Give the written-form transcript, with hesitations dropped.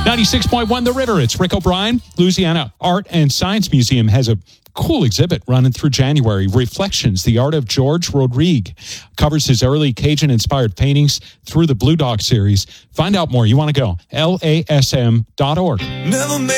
96.1 The River. It's Rick O'Brien. Louisiana Art and Science Museum has a cool exhibit running through January. Reflections, the art of George Rodrigue. Covers his early Cajun-inspired paintings through the Blue Dog series. Find out more. You want to go. LASM.org.